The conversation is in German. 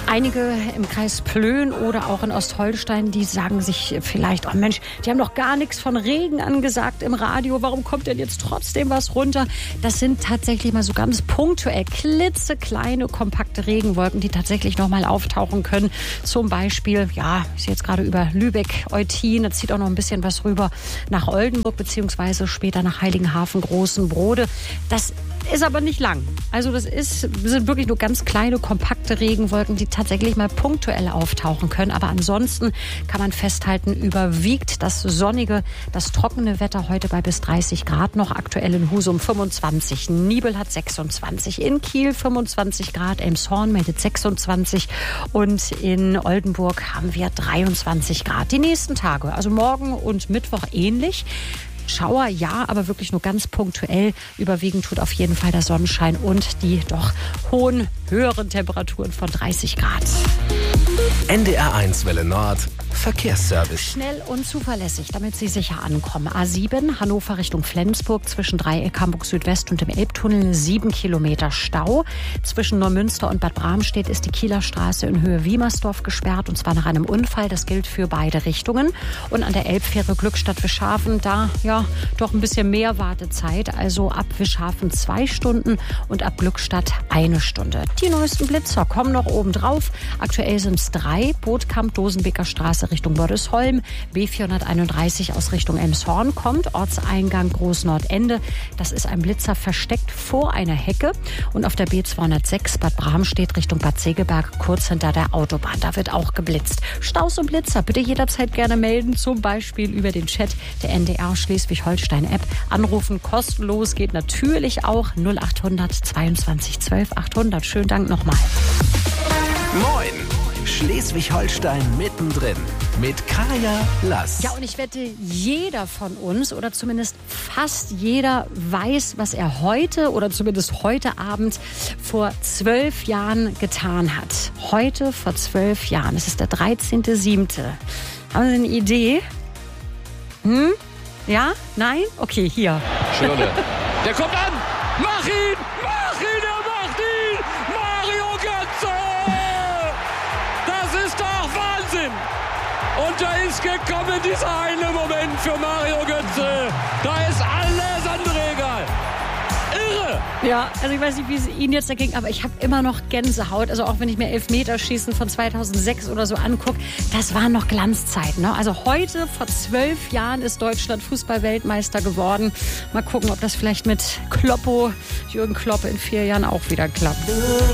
Einige im Kreis Plön oder auch in Ostholstein, die sagen sich vielleicht, oh Mensch, die haben doch gar nichts von Regen angesagt im Radio. Warum kommt denn jetzt trotzdem was runter? Das sind tatsächlich mal so ganz punktuell klitzekleine, kompakte Regenwolken, die tatsächlich noch mal auftauchen können. Zum Beispiel, ja, ich sehe jetzt gerade über Lübeck, Eutin, da zieht auch noch ein bisschen was rüber nach Oldenburg, beziehungsweise später nach Heiligenhafen, Großenbrode. Das ist aber nicht lang. Also sind wirklich nur ganz kleine, kompakte Regenwolken, die tatsächlich mal punktuell auftauchen können. Aber ansonsten kann man festhalten, überwiegt das sonnige, das trockene Wetter heute bei bis 30 Grad noch. Aktuell in Husum 25, Nibel hat 26, in Kiel 25 Grad, Elmshorn meldet 26 und in Oldenburg haben wir 23 Grad. Die nächsten Tage, also morgen und Mittwoch ähnlich. Schauer, ja, aber wirklich nur ganz punktuell. Überwiegend tut auf jeden Fall der Sonnenschein und die doch höheren Temperaturen von 30 Grad. NDR1 Welle Nord, Verkehrsservice. Schnell und zuverlässig, damit Sie sicher ankommen. A7, Hannover Richtung Flensburg, zwischen Dreieck Hamburg Südwest und dem Elbtunnel 7 Kilometer Stau. Zwischen Neumünster und Bad Bramstedt ist die Kieler Straße in Höhe Wiemersdorf gesperrt, und zwar nach einem Unfall. Das gilt für beide Richtungen. Und an der Elbfähre Glückstadt-Wischhafen, da ja doch ein bisschen mehr Wartezeit. Also ab Wischhafen 2 Stunden und ab Glückstadt 1 Stunde. Die neuesten Blitzer kommen noch oben drauf. Aktuell sind es 3. Bootkamp, Dosenbeker Straße Richtung Bördesholm. B431 aus Richtung Elmshorn kommt. Ortseingang Großnordende. Das ist ein Blitzer versteckt vor einer Hecke. Und auf der B206 Bad Bramstedt Richtung Bad Segeberg, kurz hinter der Autobahn. Da wird auch geblitzt. Staus und Blitzer bitte jederzeit gerne melden. Zum Beispiel über den Chat der NDR Schleswig-Holstein-App. Anrufen kostenlos geht natürlich auch 0800 22 12 800. Schönen Dank nochmal. Moin! Schleswig-Holstein mittendrin mit Kaya Lass. Ja, und ich wette, jeder von uns oder zumindest fast jeder weiß, was er heute oder zumindest heute Abend vor 12 Jahren getan hat. Heute vor 12 Jahren. Es ist der 13.07. Haben Sie eine Idee? Ja? Nein? Okay, hier. Schirle. Der kommt an! Mach ihn! Mach ihn! Er macht ihn! Mario Götze! Das ist doch Wahnsinn! Und da ist gekommen dieser eine Moment für Mario Götze. Da ist alles andere egal. Irre! Ja, also ich weiß nicht, wie es Ihnen jetzt dagegen, aber ich habe immer noch Gänsehaut. Also auch wenn ich mir Elfmeterschießen von 2006 oder so angucke, das waren noch Glanzzeiten. Ne? Also heute, vor 12 Jahren, ist Deutschland Fußball-Weltmeister geworden. Mal gucken, ob das vielleicht mit Jürgen Klopp in 4 Jahren auch wieder klappt.